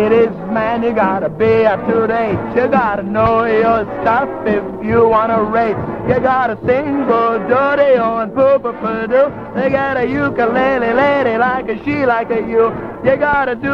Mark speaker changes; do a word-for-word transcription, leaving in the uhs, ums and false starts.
Speaker 1: It is, man, you gotta be up to date. You gotta know your stuff if you wanna rate. You gotta sing good, dirty, and poo-poo-poo-doo. They got a ukulele lady like a she like a you. You gotta do